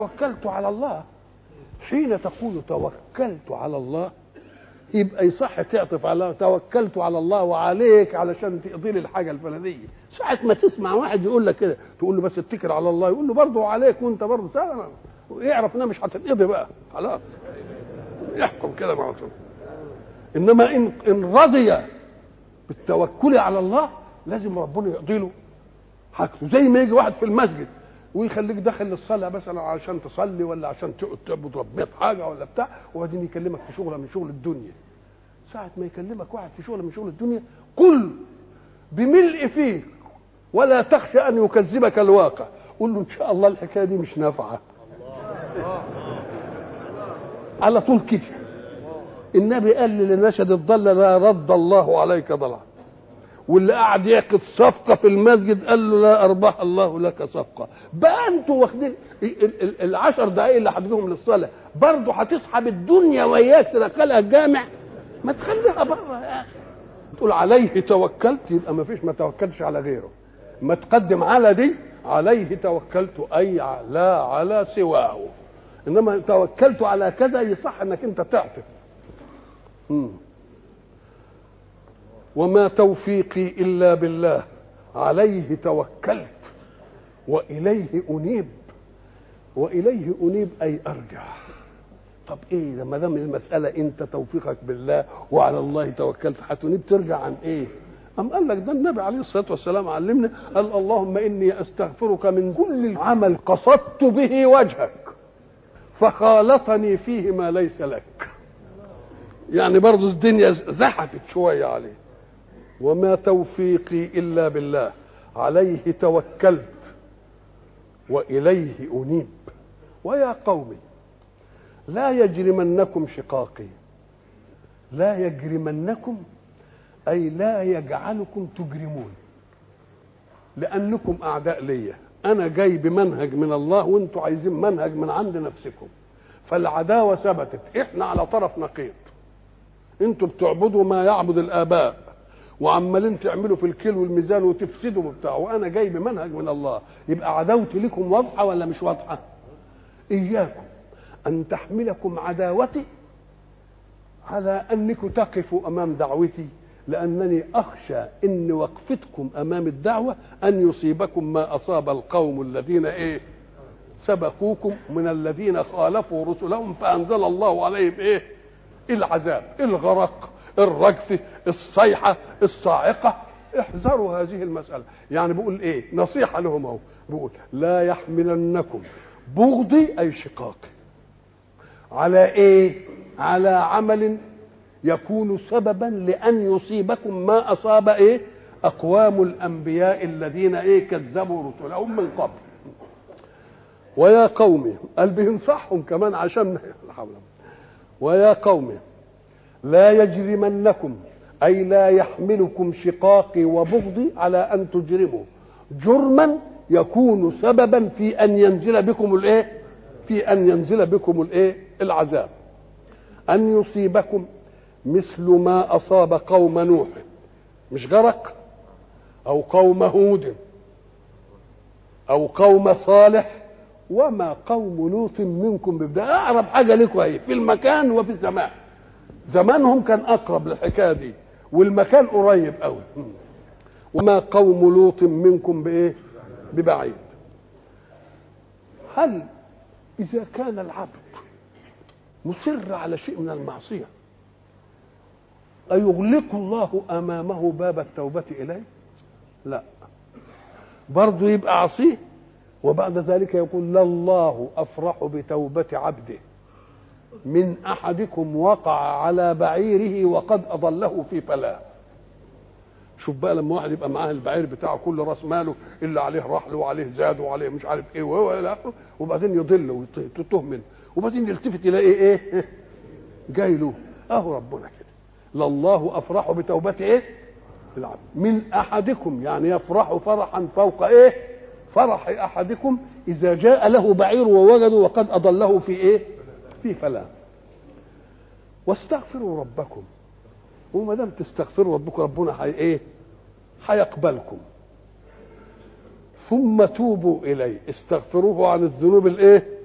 توكلت على الله. حين تقول توكلت على الله يبقى يصح تعطف على توكلت على الله وعليك علشان تقضي لي الحاجه الفلانيه. ساعه ما تسمع واحد يقول لك كده تقول له بس اتكل على الله، يقول له برضه عليك وانت برضه سلام، ويعرف انها مش هتنقضي بقى خلاص، يحكم كده مع طول. انما ان رضي بالتوكل على الله لازم ربنا يقضي له حاجته. زي ما يجي واحد في المسجد ويخليك داخل للصلاه مثلا عشان تصلي ولا عشان تعبد ربنا في حاجه ولا بتاع، وبعدين يكلمك في شغله من شغل الدنيا. ساعه ما يكلمك واحد في شغله من شغل الدنيا قل بملء فيك ولا تخشى ان يكذبك الواقع، قل له ان شاء الله الحكايه دي مش نافعه على طول كده. النبي قال لي لنشد الضل لا رد الله عليك ضلع، واللي قاعد يعقد صفقه في المسجد قال له لا اربح الله لك صفقه. بقى انتوا واخدين العشر دقائق اللي هتجيهم للصلاه برضه هتسحب الدنيا وياك تدخلها الجامع؟ ما تخليها بره يا اخي. تقول عليه توكلت يبقى ما فيش، ما توكلتش على غيره. ما تقدم على دي عليه توكلت اي لا على سواه. انما توكلت على كذا يصح انك انت تعطف. وما توفيقي إلا بالله عليه توكلت وإليه أنيب. وإليه أنيب أي أرجع. طب إيه لما دام المسألة أنت توفيقك بالله وعلى الله توكلت هتنيب ترجع عن إيه؟ أم قال لك ده النبي عليه الصلاة والسلام علمنا، قال اللهم إني أستغفرك من كل عمل قصدت به وجهك فخالطني فيه ما ليس لك. يعني برضو الدنيا زحفت شوية عليه. وما توفيقي إلا بالله عليه توكلت وإليه أنيب. ويا قوم لا يجرمنكم شقاقي. لا يجرمنكم أي لا يجعلكم تجرمون، لأنكم أعداء ليا. أنا جاي بمنهج من الله وأنتوا عايزين منهج من عند نفسكم، فالعداوة ثبتت. إحنا على طرف نقيض، أنتوا بتعبدوا ما يعبد الآباء وعمالين تعملوا في الكيل والميزان وتفسدوا وبتاع، وانا جاي بمنهج من الله. يبقى عداوتي لكم واضحه ولا مش واضحه؟ اياكم ان تحملكم عداوتي على انكم تقفوا امام دعوتي، لانني اخشى ان وقفتكم امام الدعوه ان يصيبكم ما اصاب القوم الذين سبقوكم من الذين خالفوا رسلهم فانزل الله عليهم العذاب، الغرق، الرجف، الصيحه، الصاعقه. احذروا هذه المساله. يعني بيقول نصيحه لهم اهو، بيقول لا يحملنكم بغضي اي شقاقي على على عمل يكون سببا لان يصيبكم ما اصاب اقوام الانبياء الذين كذبوا رسلهم من قبل. ويا قوم قال بينصحهم كمان عشان ويا قوم لا يجرمنكم أي لا يحملكم شقاقي وبغضي على أن تجرموا جرما يكون سببا في أن ينزل بكم العذاب. أن يصيبكم مثل ما أصاب قوم نوح، مش غرق، أو قوم هود، أو قوم صالح، وما قوم لوط منكم ببدأ. أقرب حاجة لكم في المكان وفي الزمان. زمانهم كان اقرب للحكايه دي والمكان قريب قوي. وما قوم لوط منكم ببعيد. هل اذا كان العبد مصر على شيء من المعصيه ايغلق الله امامه باب التوبه اليه؟ لا، برضه يبقى عصيه. وبعد ذلك يقول لله افرح بتوبه عبده من احدكم وقع على بعيره وقد اضله في فلاه. شوف بقى لما واحد يبقى معاه البعير بتاعه كل راس ماله اللي عليه رحل وعليه زاد وعليه مش عارف وهو الى اخره، وبعدين يضل ويتوه منه، وبعدين يلتفت يلاقي جاي له. اهو ربنا كده، لله افرح بتوبه العبد من احدكم، يعني يفرح فرحا فوق فرح احدكم اذا جاء له بعير ووجده وقد اضله في في فلاه. واستغفروا ربكم، وما دام تستغفروا ربكم ربنا هيقبلكم. ثم توبوا اليه، استغفروه عن الذنوب